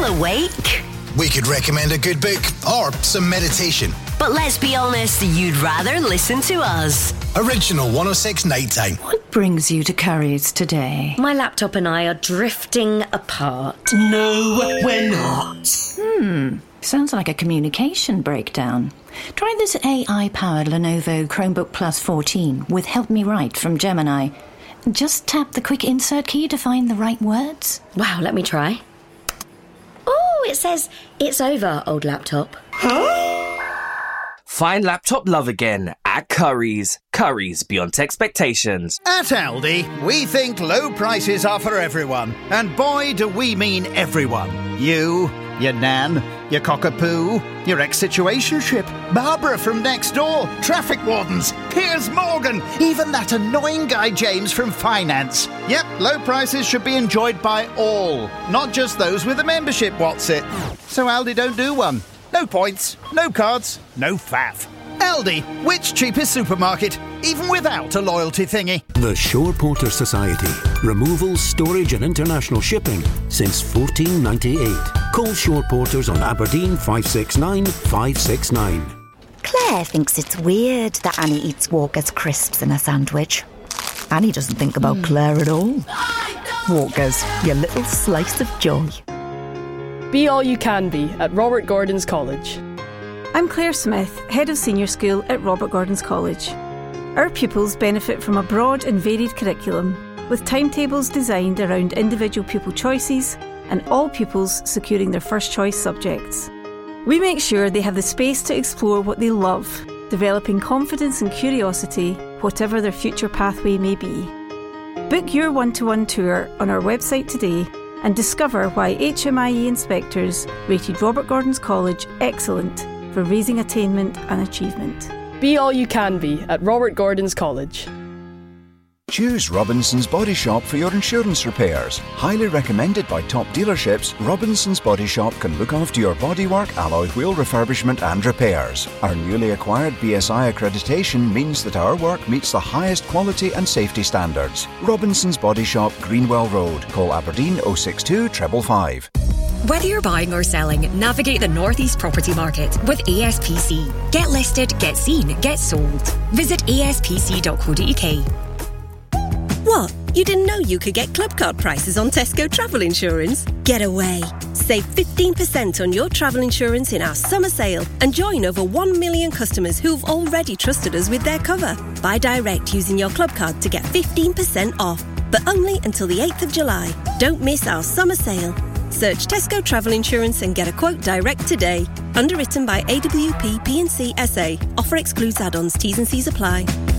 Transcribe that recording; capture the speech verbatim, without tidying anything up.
awake? We could recommend a good book or some meditation. But let's be honest, you'd rather listen to us. Original one oh six Nighttime. What brings you to Curry's today? My laptop and I are drifting apart. No, we're not. Hmm, sounds like a communication breakdown. Try this A I-powered Lenovo Chromebook Plus fourteen with Help Me Write from Gemini. Just tap the quick insert key to find the right words. Wow, let me try. Oh, it says, it's over, old laptop. Find laptop love again at Curry's. Curry's beyond expectations. At Aldi, we think low prices are for everyone. And boy, do we mean everyone. You, your nan, your cockapoo, your ex-situationship, Barbara from next door, traffic wardens, Piers Morgan, even that annoying guy James from finance. Yep, low prices should be enjoyed by all, not just those with a membership, what's it? So Aldi don't do one. No points, no cards, no faff. Aldi, which cheapest supermarket, even without a loyalty thingy? The Shore Porter Society. Removal, storage and international shipping since fourteen ninety-eight. Call Shore Porters on Aberdeen five six nine five six nine. Claire thinks it's weird that Annie eats Walker's crisps in a sandwich. Annie doesn't think about mm. Claire at all. Walker's, your little slice of joy. Be all you can be at Robert Gordon's College. I'm Claire Smith, Head of Senior School at Robert Gordon's College. Our pupils benefit from a broad and varied curriculum, with timetables designed around individual pupil choices and all pupils securing their first choice subjects. We make sure they have the space to explore what they love, developing confidence and curiosity, whatever their future pathway may be. Book your one-to-one tour on our website today and discover why H M I E inspectors rated Robert Gordon's College excellent for raising attainment and achievement. Be all you can be at Robert Gordon's College. Choose Robinson's Body Shop for your insurance repairs. Highly recommended by top dealerships, Robinson's Body Shop can look after your bodywork, alloy wheel refurbishment and repairs. Our newly acquired B S I accreditation means that our work meets the highest quality and safety standards. Robinson's Body Shop, Greenwell Road. Call Aberdeen oh six two five five five. Whether you're buying or selling, navigate the Northeast property market with A S P C. Get listed, get seen, get sold. Visit a s p c dot co dot u k. What? You didn't know you could get club card prices on Tesco travel insurance? Get away. Save fifteen percent on your travel insurance in our summer sale and join over one million customers who've already trusted us with their cover. Buy direct using your club card to get fifteen percent off, but only until the eighth of July. Don't miss our summer sale. Search Tesco Travel Insurance and get a quote direct today. Underwritten by A W P P and C S A. Offer excludes add-ons. T's and C's apply.